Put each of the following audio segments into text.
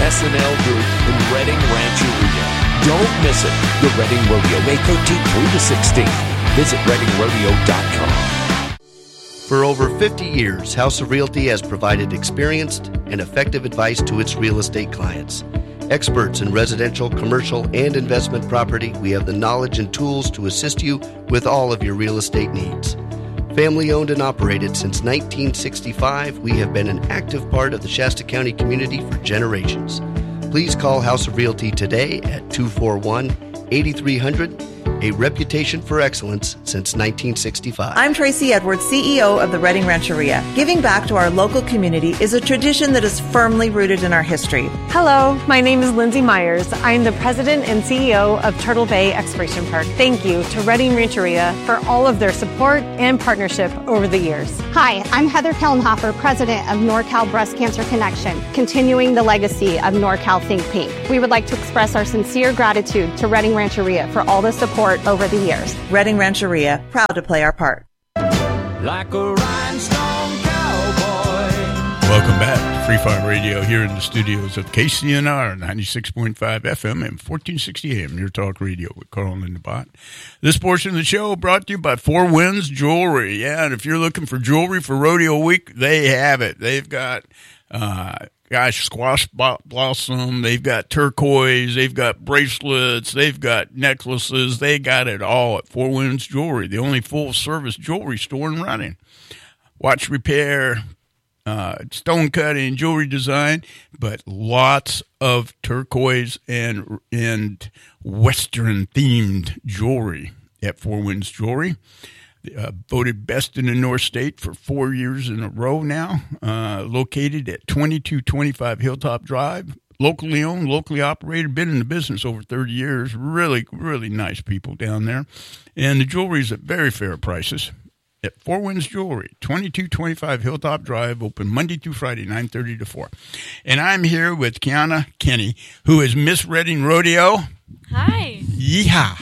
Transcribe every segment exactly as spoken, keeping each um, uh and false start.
S N L Group in Reading Rancheria. Don't miss it. The Reading Rodeo, May thirteenth through the sixteenth. Visit reading rodeo dot com. For over fifty years, House of Realty has provided experienced and effective advice to its real estate clients. Experts in residential, commercial, and investment property, we have the knowledge and tools to assist you with all of your real estate needs. Family owned and operated since nineteen sixty-five, we have been an active part of the Shasta County community for generations. Please call House of Realty today at two four one, eight three hundred, a reputation for excellence since nineteen sixty-five. I'm Tracy Edwards, C E O of the Reading Rancheria. Giving back to our local community is a tradition that is firmly rooted in our history. Hello, my name is Lindsay Myers. I'm the president and C E O of Turtle Bay Exploration Park. Thank you to Reading Rancheria for all of their support and partnership over the years. Hi, I'm Heather Kellenhofer, president of NorCal Breast Cancer Connection, continuing the legacy of NorCal Think Pink. We would like to express our sincere gratitude to Reading Rancheria for all the support over the years. Reading Rancheria, proud to play our part. Like a rhinestone cowboy. Welcome back to Free Farm Radio here in the studios of K C N R ninety-six point five F M and fourteen sixty A M, Your Talk Radio with Carl and the Bot. This portion of the show brought to you by Four Winds Jewelry. Yeah, and if you're looking for jewelry for Rodeo Week, they have it. They've got uh Gosh, squash blossom, they've got turquoise, they've got bracelets, they've got necklaces, they got it all at Four Winds Jewelry, the only full-service jewelry store in Reading. Watch repair, uh, stone cutting, jewelry design, but lots of turquoise and, and Western-themed jewelry at Four Winds Jewelry. Uh, voted best in the North State for four years in a row now. Uh, located at twenty-two twenty-five Hilltop Drive. Locally owned, locally operated. Been in the business over thirty years. Really, really nice people down there. And the jewelry is at very fair prices. At Four Winds Jewelry, twenty-two twenty-five Hilltop Drive, open Monday through Friday, nine thirty to four. And I'm here with Kiana Kenny, who is Miss Reading Rodeo. Hi. Yeehaw.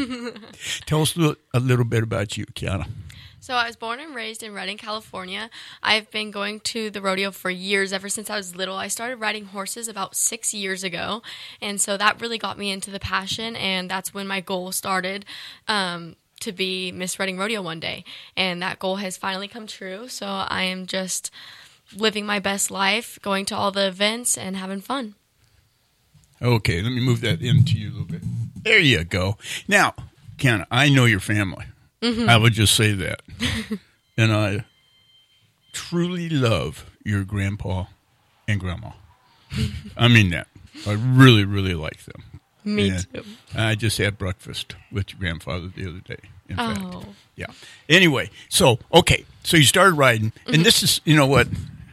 Tell us a little bit about you, Kiana. So I was born and raised in Redding, California. I've been going to the rodeo for years, ever since I was little. I started riding horses about six years ago, and so that really got me into the passion, and that's when my goal started, um, to be Miss Reading Rodeo one day. And that goal has finally come true, so I am just living my best life, going to all the events, and having fun. Okay, let me move that into you a little bit. There you go. Now, Kiana, I know your family. Mm-hmm. I would just say that. And I truly love your grandpa and grandma. I mean that. I really, really like them. Me and too. I just had breakfast with your grandfather the other day, in oh. fact. Yeah. Anyway, so, okay, so you started riding, and mm-hmm. this is, you know what,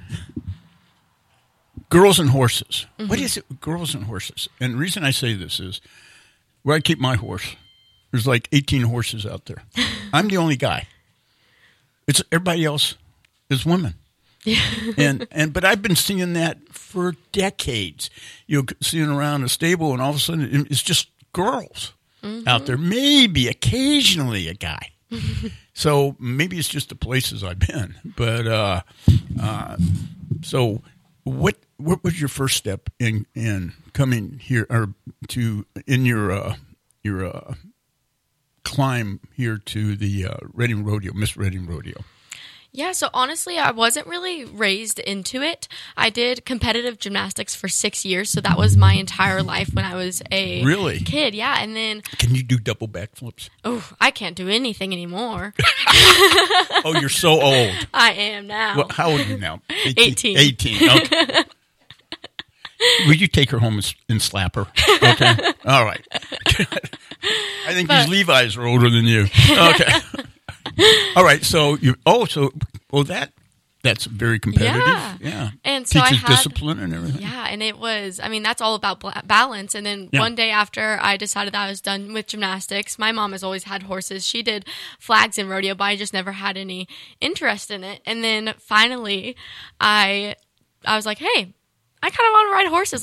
girls and horses. Mm-hmm. What is it with girls and horses? And the reason I say this is, where I keep my horse, there's like eighteen horses out there. I'm the only guy. It's everybody else is women. Yeah. and and but I've been seeing that for decades. You know, seeing around a stable, and all of a sudden it's just girls mm-hmm. out there. Maybe occasionally a guy. So maybe it's just the places I've been. But uh, uh, so what what was your first step in in coming here or to in your uh, your uh, climb here to the uh, Reading Rodeo, Miss Reading Rodeo? Yeah, so honestly, I wasn't really raised into it. I did competitive gymnastics for six years, so that was my entire life when I was a really? kid. Yeah, and then... Can you do double backflips? Oh, I can't do anything anymore. Oh, you're so old. I am now. Well, how old are you now? eighteen. eighteen, okay. Will you take her home and, and slap her? Okay. All right. I think but, these Levi's are older than you. Okay. All right. So you. Oh, so well that that's very competitive. Yeah. Yeah. And so teaches I had, discipline and everything. Yeah, and it was. I mean, that's all about balance. And then yeah. one day after I decided that I was done with gymnastics, my mom has always had horses. She did flags and rodeo, but I just never had any interest in it. And then finally, I I was like, hey, I kind of want to ride horses. Like,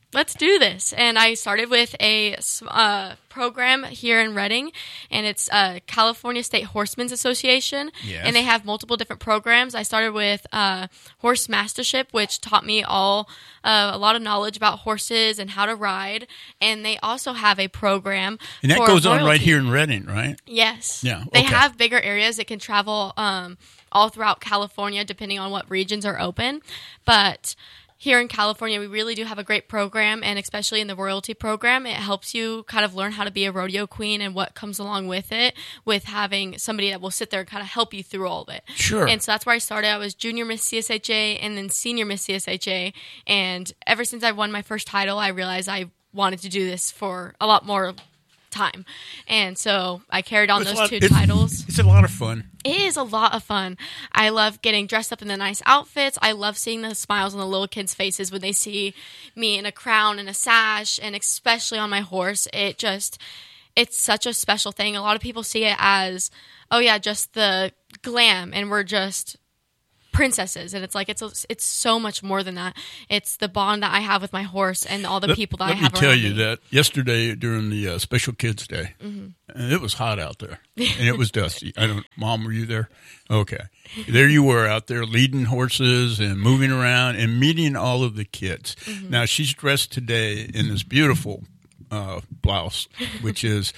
let's do this. And I started with a uh, program here in Reading, and it's uh, California State Horsemen's Association. Yes. And they have multiple different programs. I started with uh, Horse Mastership, which taught me all uh, a lot of knowledge about horses and how to ride. And they also have a program And that for goes on royalty. right here in Reading, right? Yes. Yeah, They okay. have bigger areas. It can travel um, all throughout California, depending on what regions are open. But here in California, we really do have a great program, and especially in the royalty program, it helps you kind of learn how to be a rodeo queen and what comes along with it, with having somebody that will sit there and kind of help you through all of it. Sure. And so that's where I started. I was junior Miss C S H A and then senior Miss C S H A. And ever since I won my first title, I realized I wanted to do this for a lot more time. And so I carried on It's a those lot- two it's- titles. It's a lot of fun. It is a lot of fun. I love getting dressed up in the nice outfits. I love seeing the smiles on the little kids' faces when they see me in a crown and a sash, and especially on my horse. It just, it's such a special thing. A lot of people see it as, oh yeah, just the glam, and we're just princesses, and it's like it's a, it's so much more than that. It's the bond that I have with my horse and all the Let- people that let I have me tell around you me. that yesterday during the uh, Special Kids Day, Mm-hmm. and it was hot out there, and it was dusty. I don't. Mom, were you there? Okay, there you were out there leading horses and moving around and meeting all of the kids. Mm-hmm. Now she's dressed today in this beautiful uh, blouse, which is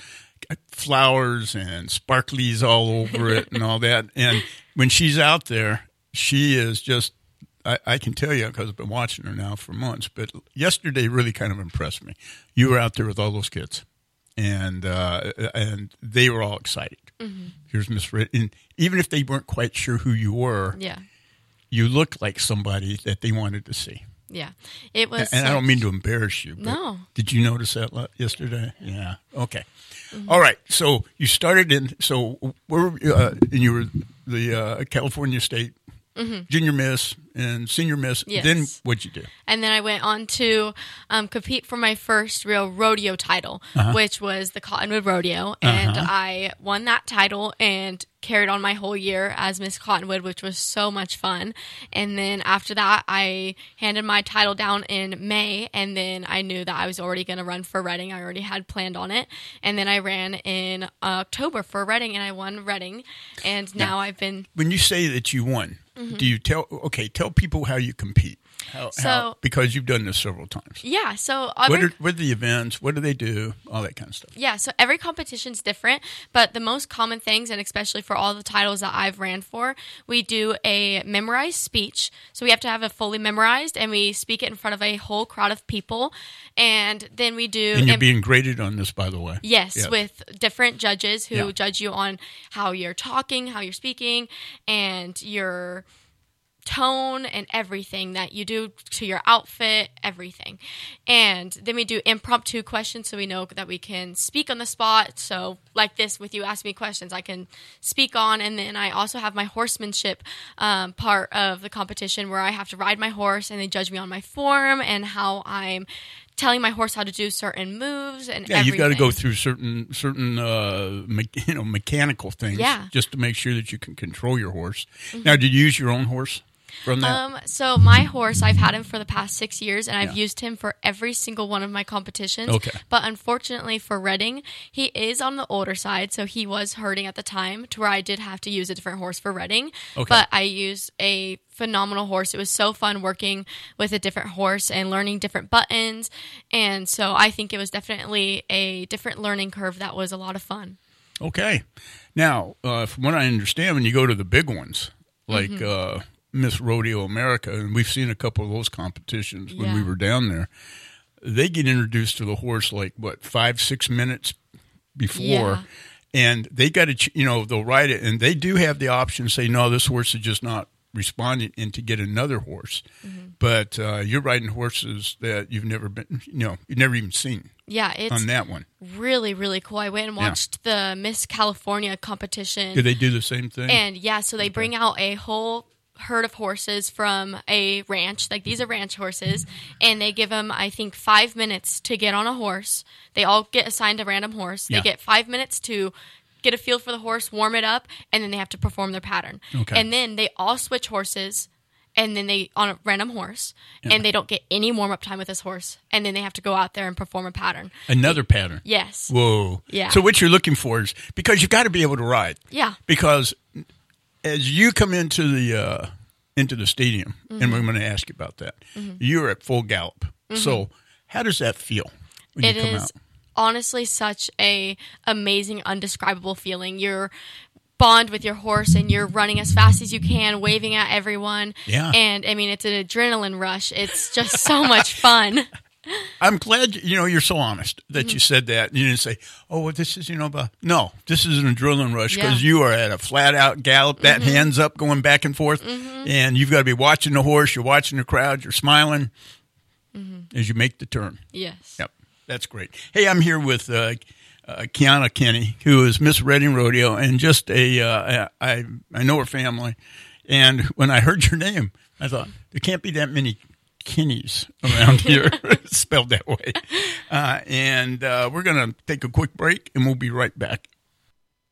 flowers and sparklies all over it and all that. And when she's out there, she is just, I, I can tell you because I've been watching her now for months, but yesterday really kind of impressed me. You were out there with all those kids, and uh, and they were all excited. Mm-hmm. Here's Miss Red. And even if they weren't quite sure who you were, Yeah, you looked like somebody that they wanted to see. yeah. It was. And I don't such- mean to embarrass you, but No. did you notice that lo- yesterday? Yeah. Okay. All right. So you started in. So where? were you, Uh, and you were the uh, California State Junior Miss and Senior Miss. Yes. Then what'd you do? And then I went on to um, compete for my first real rodeo title, which was the Cottonwood Rodeo. And I won that title and carried on my whole year as Miss Cottonwood, which was so much fun. And then after that, I handed my title down in May, and then I knew that I was already going to run for Reading. I already had planned on it. And then I ran in October for Reading, and I won Reading. And now I've been... When you say that you won, do you tell? Okay, tell people how you compete. How, So- how, because you've done this several times. Yeah, so... What every- are, what are the events? What do they do? All that kind of stuff. Yeah, so every competition's different, but the most common things, and especially for all the titles that I've ran for, we do a memorized speech. So we have to have it fully memorized, and we speak it in front of a whole crowd of people. And then we do... And you're im- being graded on this, by the way. Yes, Yeah. with different judges who Yeah. judge you on how you're talking, how you're speaking, and your tone and everything that you do to your outfit, everything. And then we do impromptu questions so we know that we can speak on the spot. So like this, with you asking me questions, I can speak on. And then I also have my horsemanship um, part of the competition where I have to ride my horse and they judge me on my form and how I'm telling my horse how to do certain moves and Yeah, everything. you've got to go through certain certain uh, me- you know mechanical things, Yeah. just to make sure that you can control your horse. Now, did you use your own horse from that? Um, so my horse, I've had him for the past six years, and I've Yeah. used him for every single one of my competitions. Okay. But unfortunately for Reading, he is on the older side, so he was hurting at the time to where I did have to use a different horse for Reading. Okay. But I used a phenomenal horse. It was so fun working with a different horse and learning different buttons. And so I think it was definitely a different learning curve that was a lot of fun. Okay. Now, uh, from what I understand, when you go to the big ones, like Mm-hmm. uh, Miss Rodeo America, and we've seen a couple of those competitions when we Yeah. were down there, they get introduced to the horse like, what, five, six minutes before. Yeah. And they got to, ch- you know, they'll ride it, and they do have the option to say, no, this horse is just not responding, and to get another horse. Mm-hmm. But uh, you're riding horses that you've never been, you know, you've never even seen Yeah, it's on that one. really, really cool. I went and Yeah. watched the Miss California competition. Do they do the same thing? And yeah, so they bring out a whole herd of horses from a ranch. Like these are ranch horses, and they give them, I think, five minutes to get on a horse. They all get assigned a random horse. They Yeah. get five minutes to get a feel for the horse, warm it up, and then they have to perform their pattern. Okay. And then they all switch horses, and then they on a random horse, Yeah. and they don't get any warm up time with this horse, and then they have to go out there and perform a pattern. Another pattern. Yes. Whoa. Yeah. So what you're looking for is, because you've got to be able to ride. Yeah. Because as you come into the uh, into the stadium, Mm-hmm. and we're going to ask you about that, you're at full gallop. So how does that feel when It you come is out? honestly such a amazing, undescribable feeling. You're bond with your horse and you're running as fast as you can, waving at everyone. Yeah. And I mean, it's an adrenaline rush. It's just so much fun. I'm glad, you know, you're so honest that Mm-hmm. you said that. You didn't say, oh, well, this is, you know, about. No, this is an adrenaline rush because Yeah. you are at a flat out gallop, that Mm-hmm. hands up going back and forth. And you've got to be watching the horse. You're watching the crowd. You're smiling Mm-hmm. as you make the turn. Yes. Yep. That's great. Hey, I'm here with uh, uh, Kiana Kenny, who is Miss Reading Rodeo, and just a, uh, I, I know her family. And when I heard your name, I thought, there can't be that many Kennys around here, spelled that way. Uh, and uh, we're going to take a quick break, and we'll be right back